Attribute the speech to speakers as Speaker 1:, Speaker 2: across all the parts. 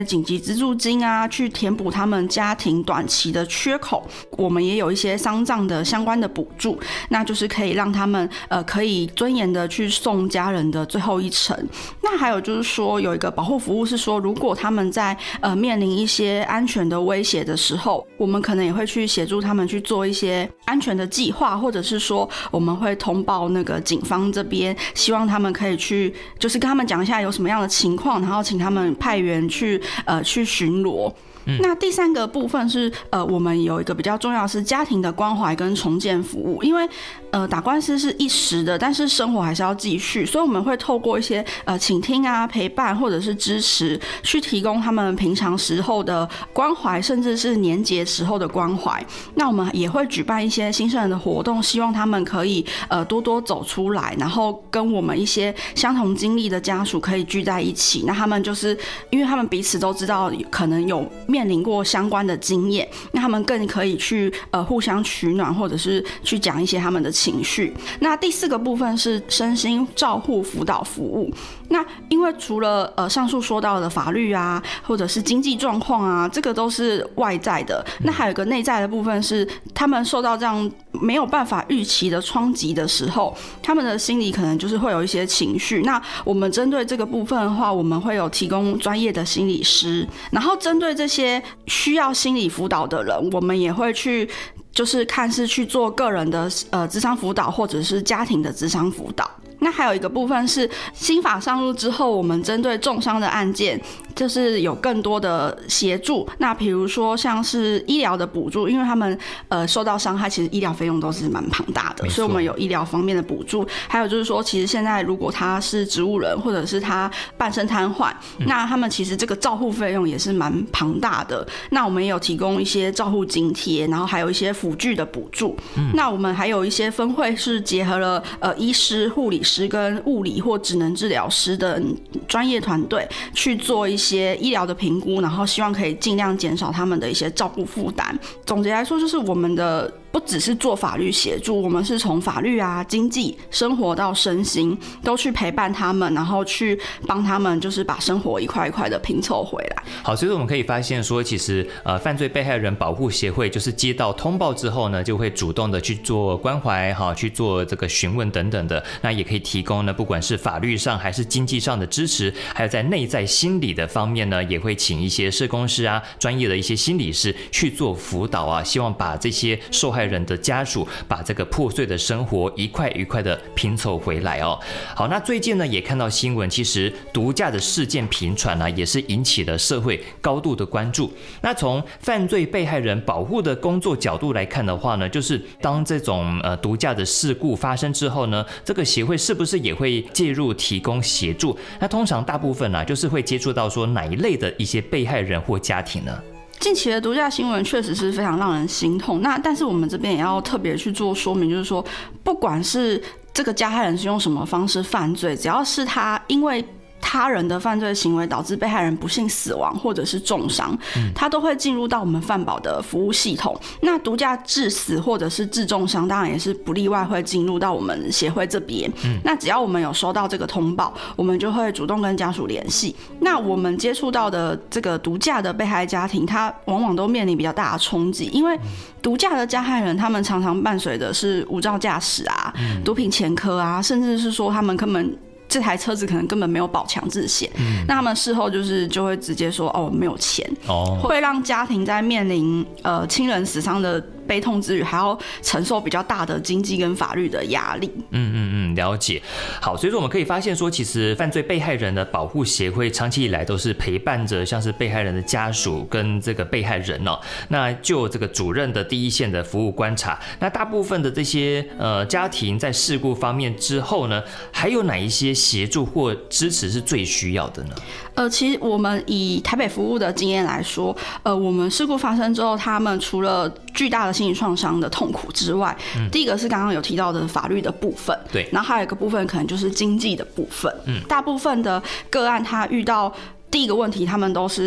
Speaker 1: 紧急资助金啊，去填补他们家庭短期的缺口。我们也有一些丧葬的相关的补助，那就是可以让他们可以尊严的去送家人的最后一程。那还有就是说，有一个保护服务是说，如果他们在面临一些安全的威胁的时候，我们可能也会去协助他们去做一些安全的计划，或者是说我们会通报那个警方这边，希望他们可以去就是跟他们讲一下有什么样的情况，然后请他们派员去巡逻。那第三个部分是我们有一个比较重要的是家庭的关怀跟重建服务，因为打官司是一时的，但是生活还是要继续，所以我们会透过一些倾听啊、陪伴或者是支持，去提供他们平常时候的关怀，甚至是年节时候的关怀。那我们也会举办一些新生人的活动，希望他们可以多多走出来，然后跟我们一些相同经历的家属可以聚在一起。那他们就是因为他们彼此都知道可能有面临过相关的经验，那他们更可以去互相取暖，或者是去讲一些他们的情绪。那第四个部分是身心照护辅导服务。那因为除了上述说到的法律啊，或者是经济状况啊，这个都是外在的。那还有一个内在的部分是，他们受到这样没有办法预期的冲击的时候，他们的心里可能就是会有一些情绪。那我们针对这个部分的话，我们会有提供专业的心理师，然后针对这些需要心理辅导的人，我们也会去就是看是去做个人的諮商辅导，或者是家庭的諮商辅导。那还有一个部分是新法上路之后，我们针对重伤的案件就是有更多的协助。那比如说像是医疗的补助，因为他们受到伤害，其实医疗费用都是蛮庞大的，所以我们有医疗方面的补助。还有就是说，其实现在如果他是植物人，或者是他半身瘫痪，那他们其实这个照护费用也是蛮庞大的。那我们也有提供一些照护津贴，然后还有一些辅具的补助。那我们还有一些分会是结合了医师、护理师跟物理或职能治疗师的专业团队去做一些医疗的评估，然后希望可以尽量减少他们的一些照顾负担。总结来说，就是我们的不只是做法律协助，我们是从法律啊、经济、生活到身心都去陪伴他们，然后去帮他们就是把生活一块一块的拼凑回来。
Speaker 2: 好，所以我们可以发现说，其实犯罪被害人保护协会就是接到通报之后呢，就会主动的去做关怀，去做这个询问等等的，那也可以提供呢，不管是法律上还是经济上的支持，还有在内在心理的方面呢，也会请一些社工师啊、专业的一些心理师去做辅导啊，希望把这些受害人的家属把这个破碎的生活一块一块的拼凑回来哦。好，那最近呢也看到新闻，其实毒驾的事件频传啊，也是引起了社会高度的关注。那从犯罪被害人保护的工作角度来看的话呢，就是当这种毒驾的事故发生之后呢，这个协会是不是也会介入提供协助？那通常大部分就是会接触到说哪一类的一些被害人或家庭呢？
Speaker 1: 近期的毒驾新闻确实是非常让人心痛，但是我们这边也要特别去做说明，就是说不管是这个加害人是用什么方式犯罪，只要是他因为他人的犯罪行为导致被害人不幸死亡或者是重伤，他都会进入到我们犯保的服务系统。那毒驾致死或者是致重伤，当然也是不例外会进入到我们协会这边。那只要我们有收到这个通报，我们就会主动跟家属联系。那我们接触到的这个毒驾的被害家庭，他往往都面临比较大的冲击，因为毒驾的加害人他们常常伴随的是无照驾驶啊、毒品前科啊，甚至是说他们根本这台车子可能根本没有保强制险，那他们事后就会直接说没有钱，会让家庭在面临亲人死伤的悲痛之余，还要承受比较大的经济跟法律的压力。
Speaker 2: 了解。好，所以说我们可以发现说，其实犯罪被害人的保护协会长期以来都是陪伴着像是被害人的家属跟这个被害人哦。那就这个主任的第一线的服务观察，那大部分的这些家庭在事故方面之后呢，还有哪一些协助或支持是最需要的呢？
Speaker 1: 其实我们以台北服务的经验来说，我们事故发生之后，他们除了巨大的心理创伤的痛苦之外，第一个是刚刚有提到的法律的部分，
Speaker 2: 对，
Speaker 1: 然后还有一个部分可能就是经济的部分。大部分的个案他遇到第一个问题，他们都是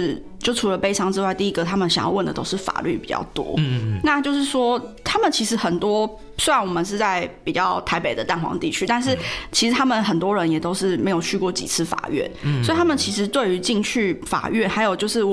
Speaker 1: 就除了悲伤之外，第一个他们想要问的都是法律比较多。那就是说，他们其实很多，虽然我们是在比较台北的蛋黄地区，但是其实他们很多人也都是没有去过几次法院，所以他们其实对于进去法院，还有就是